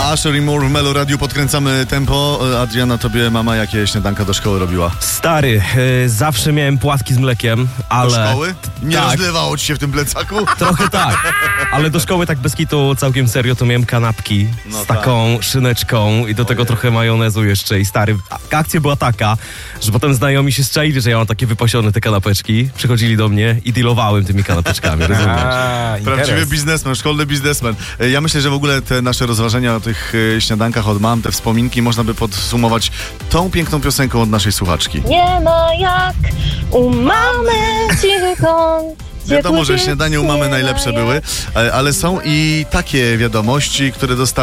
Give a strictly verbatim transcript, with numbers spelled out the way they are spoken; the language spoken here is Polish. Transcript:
Asher i Moore w Melo Radiu, podkręcamy tempo. Adriana, tobie mama jakie śniadanka do szkoły robiła? Stary, y, zawsze miałem płatki z mlekiem, ale... Do szkoły? Nie tak. rozlewało ci się w tym plecaku? Trochę tak, ale do szkoły tak bez kitu całkiem serio to miałem kanapki No z taką tak. szyneczką i do tego trochę majonezu jeszcze i stary. A- Akcja była taka, że potem znajomi się zczaili, że ja mam takie wypasione te kanapeczki, przychodzili do mnie i dealowałem tymi kanapeczkami, rozumiesz? A, Prawdziwy interes. biznesmen, szkolny biznesmen. Ja myślę, że w ogóle te nasze rozważania o tych e, śniadankach od mam, te wspominki można by podsumować tą piękną piosenką od naszej słuchaczki. Nie ma jak u mamy cichy kąt. Wiadomo, że ciepły śniadanie u mamy dzień, najlepsze nie ma były, e, ale są i takie wiadomości, które dostali